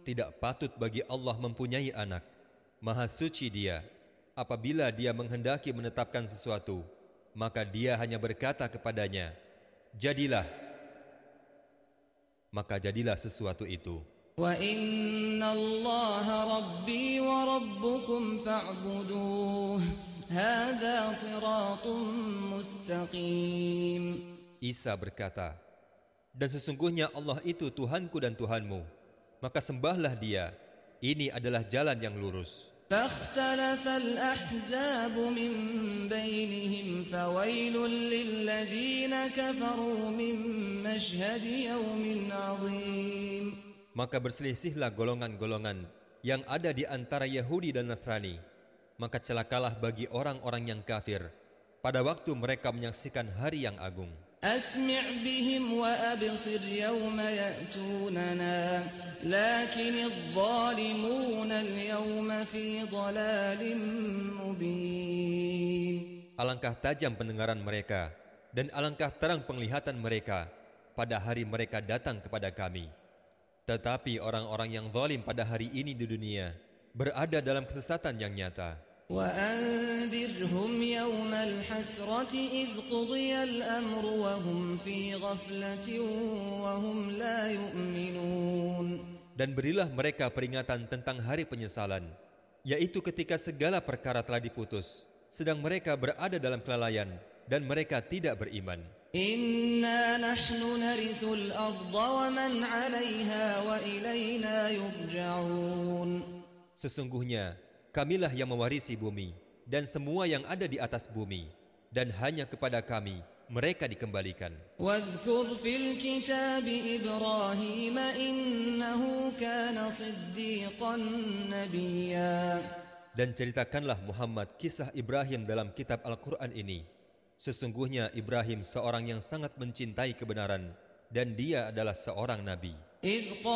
Tidak patut bagi Allah mempunyai anak. Maha suci Dia. Apabila Dia menghendaki menetapkan sesuatu, maka Dia hanya berkata kepadanya, jadilah. Maka jadilah sesuatu itu. Wa inna Allah rabbi wa rabbukum fa'buduh. Hadza siratun mustaqim. Isa berkata, dan sesungguhnya Allah itu Tuhanku dan Tuhanmu, maka sembahlah Dia. Ini adalah jalan yang lurus. فاختلف الأحزاب من بينهم فويل للذين كفروا من مشهد يوم عظيم. Maka berselisihlah golongan-golongan yang ada di antara Yahudi dan Nasrani. Maka celakalah bagi orang-orang yang kafir pada waktu mereka menyaksikan hari yang agung. أسمع بهم وأبصر يوم يأتوننا لكن الظالمون اليوم في ضلال مبين. Alangkah tajam pendengaran mereka dan alangkah terang penglihatan mereka pada hari mereka datang kepada kami. Tetapi orang-orang yang zalim pada hari ini di dunia berada dalam kesesatan yang nyata. وأنذرهم يوم الحسرة إذ قضي الأمر وهم في غفلة وهم لا يؤمنون. Dan berilah mereka peringatan tentang hari penyesalan, yaitu ketika segala perkara telah diputus, sedang mereka berada dalam kelalaian dan mereka tidak beriman. Inna nahnu narithul arda wa man 'alayha wa ilayna yurja'un. Sesungguhnya kamilah yang mewarisi bumi dan semua yang ada di atas bumi, dan hanya kepada kami mereka dikembalikan. Wadhkur fil kitab Ibrahim innahu kana siddiqan nabiyya. Dan ceritakanlah Muhammad kisah Ibrahim dalam kitab Al-Quran ini. Sesungguhnya Ibrahim seorang yang sangat mencintai kebenaran, dan dia adalah seorang nabi.